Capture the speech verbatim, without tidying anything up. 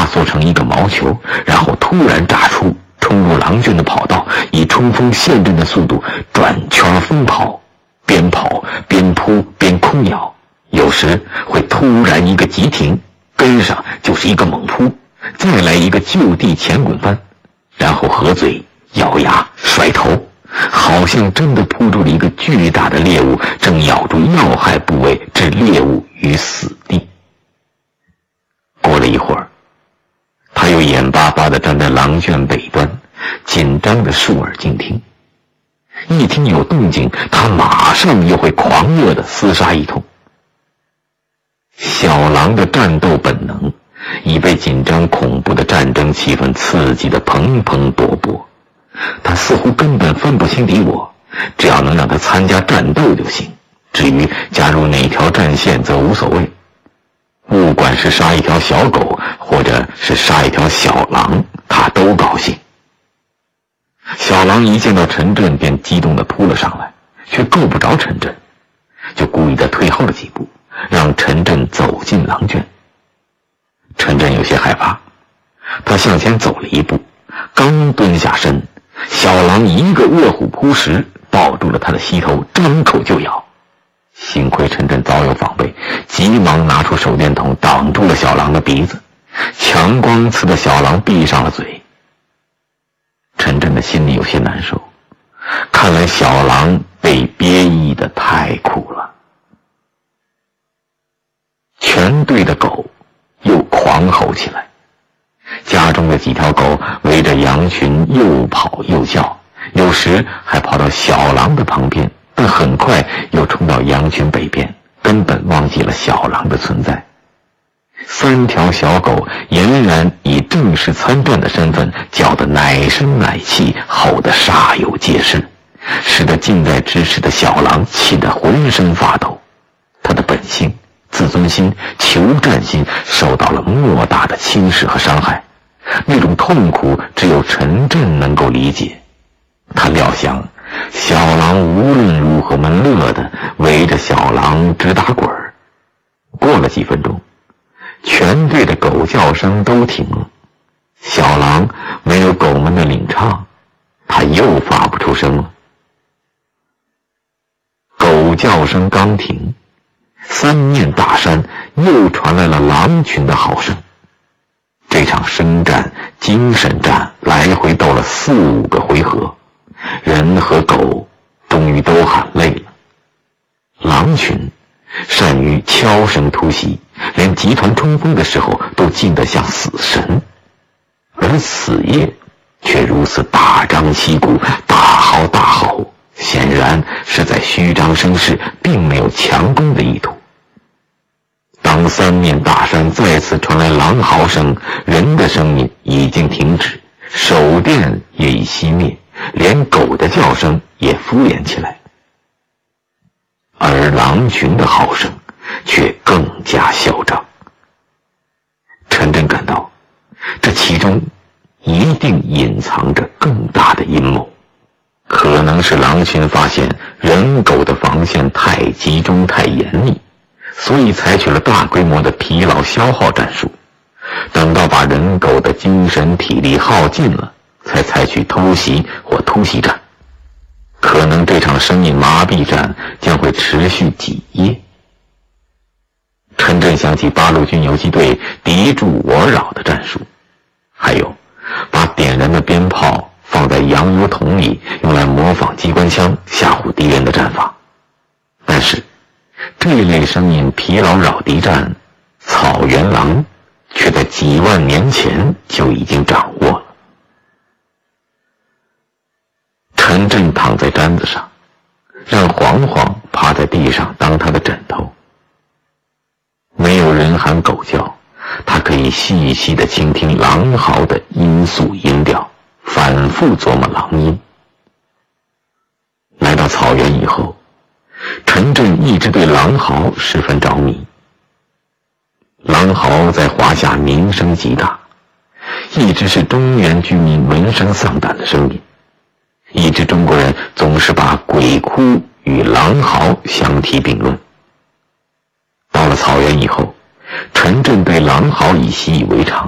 缩成一个毛球，然后突然炸出，冲入狼圈的跑道，以冲锋陷阵的速度转圈疯跑，边跑边扑边空咬，有时会突然一个急停，跟上就是一个猛扑，再来一个就地前滚翻，然后合嘴咬牙甩头，好像真的扑住了一个巨大的猎物，正咬住要害部位，置猎物于死地。过了一会儿，他又眼巴巴地站在狼圈北端，紧张地竖耳静听。一听有动静，他马上又会狂热地厮杀一通。小狼的战斗本能已被紧张恐怖的战争气氛刺激得蓬蓬勃勃，他似乎根本分不清敌我，只要能让他参加战斗就行，至于加入哪条战线则无所谓。不管是杀一条小狗，或者是杀一条小狼，他都高兴。小狼一见到陈震便激动地扑了上来，却够不着陈震，就故意地退后了几步，让陈震走进狼圈。陈震有些害怕，他向前走了一步，刚蹲下身，小狼一个饿虎扑食，抱住了他的膝头，张口就咬。幸亏陈震早有防备，急忙拿出手电筒挡住了小狼的鼻子，强光刺得小狼闭上了嘴。陈震的心里有些难受，看来小狼被憋抑得太苦了。全队的狗又狂吼起来，家中的几条狗围着羊群又跑又叫，有时还跑到小狼的旁边，但很快又冲到羊群北边，根本忘记了小狼的存在。三条小狗俨然以正式参战的身份，叫得奶声奶气，吼得煞有介事，使得近在咫尺的小狼气得浑身发抖。他的本性、自尊心、求战心受到了莫大的侵蚀和伤害，那种痛苦只有陈震能够理解。他料想小狼无论如何们乐的围着小狼直打滚儿。过了几分钟，全队的狗叫声都停了，小狼没有狗们的领唱，他又发不出声了。狗叫声刚停，三面大山又传来了狼群的嚎声。这场生战、精神战来回斗了四五个回合，人和狗终于都喊累了。狼群善于悄声突袭，连集团冲锋的时候都静得像死神，而死夜却如此大张旗鼓，大嚎大吼，显然是在虚张声势，并没有强攻的意图。当三面大山再次传来狼嚎声，人的声音已经停止，手电也已熄灭，连狗的叫声也敷衍起来，而狼群的嚎声却更加嚣张。陈震感到这其中一定隐藏着更大的阴谋，可能是狼群发现人狗的防线太集中太严密，所以采取了大规模的疲劳消耗战术，等到把人狗的精神体力耗尽了，才采取偷袭或突袭战。可能这场生意麻痹战将会持续几夜。陈震想起八路军游击队敌驻我扰的战术，还有把点燃的鞭炮放在洋油桶里用来模仿机关枪吓唬敌人的战法。但是这类声音疲劳扰敌战，草原狼却在几万年前就已经掌握了。陈震躺在毡子上，让黄黄趴在地上当他的枕头。没有人喊狗叫，他可以细细地倾听狼嚎的音素音调，反复琢磨狼音。来到草原以后，陈震一直对狼嚎十分着迷。狼嚎在华夏名声极大，一直是中原居民闻声丧胆的声音，以致中国人总是把鬼哭与狼嚎相提并论。到了草原以后，陈震对狼嚎已习以为常，